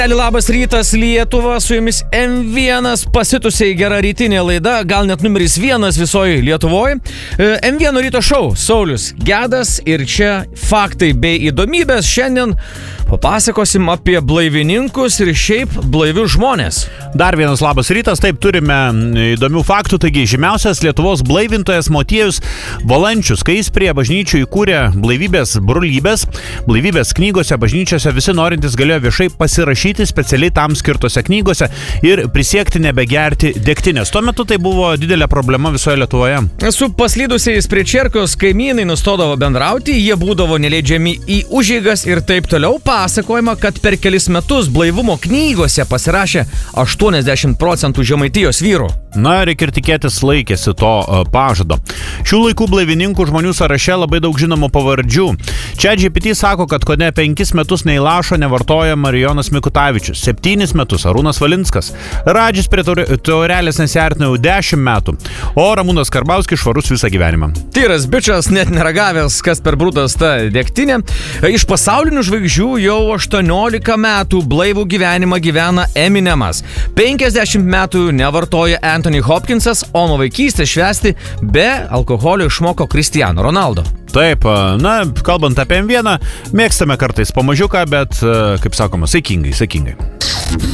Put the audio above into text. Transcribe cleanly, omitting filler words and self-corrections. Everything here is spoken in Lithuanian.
Labas rytas Lietuva, su jumis M1 pasitusiai gera rytinė laida, gal net numeris 1 visoje Lietuvoje. M1 ryto šou, Saulius Gedas ir čia faktai bei įdomybės. Šiandien papasakosim apie blaivininkus ir šiaip blaivius žmonės. Dar vienas labas rytas, taip turime įdomių faktų, taigi žymiausias Lietuvos blaivintojas Motiejus Valančius, kai jis prie bažnyčių įkūrė blaivybės brolybės, blaivybės knygose bažnyčiose visi norintys galėjo viešai pasirašyti specialiai tam skirtose knygose ir prisiekti nebegerti degtinės. Tuo metu tai buvo didelė problema visoje Lietuvoje. Su paslydusiais prie čerkos kaimynai nustodavo bendrauti, jie būdavo neleidžiami į užeigas ir taip toliau. Pasakojama, kad per kelis metus blaivumo knygose pasirašė 80% Žemaitijos vyrų. Na, reikia ir tikėtis laikėsi to pažado. Šių laikų blaivininkų žmonių sąraše labai daug žinomų pavardžių. ChatGPT sako, kad kone 5 metus neįlašo nevartoja Marijonas Mikutavičius, 7 metus Arūnas Valinskas, Radžis prie taurelės nesiartina jau 10 metų, o Ramūnas Karbauskis švarus visą gyvenimą. Tyras bičas, net neragavęs, kas per brutas ta degtinė. Iš pasaulinių žvaigždžių jau 18 metų blaivų gyvenimą gyvena Eminemas. 50 metų nevartoja Anthony Hopkinsas, o nuo vaikystės švęsti be alkoholio išmoko Cristiano Ronaldo. Taip, na, kalbant apie M1, mėgstame kartais pamažiuką, bet, kaip sakoma, saikingai.